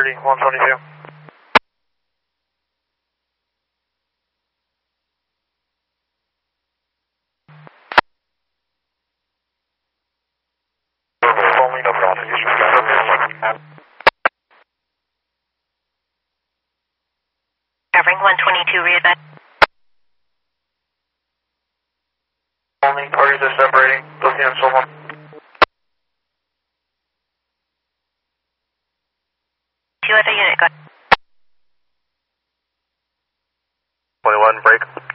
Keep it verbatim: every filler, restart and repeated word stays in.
one twenty-two. Only no prosecution. Covering one twenty-two, readvise. Only parties are separating. Looking at someone. Two other unit, go. twenty-one, break.